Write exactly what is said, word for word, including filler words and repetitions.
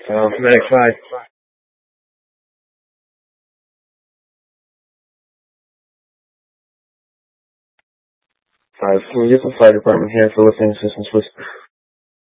Um, Medic five. Five, can you get the fire department here for within assistance, please?